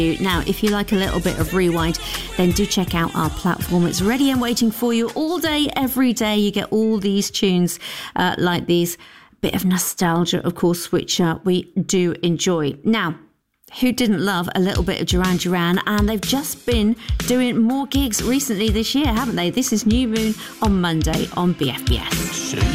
Now, if you like a little bit of rewind, then do check out our platform. It's ready and waiting for you all day, every day. You get all these tunes like these. Bit of nostalgia, of course, which we do enjoy. Now, who didn't love a little bit of Duran Duran? And they've just been doing more gigs recently this year, haven't they? This is New Moon on Monday on BFBS.